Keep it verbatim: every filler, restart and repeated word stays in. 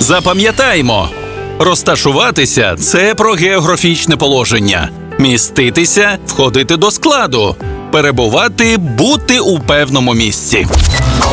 Запам'ятаймо, розташуватися – це про географічне положення. Міститися – входити до складу. Перебувати – бути у певному місці.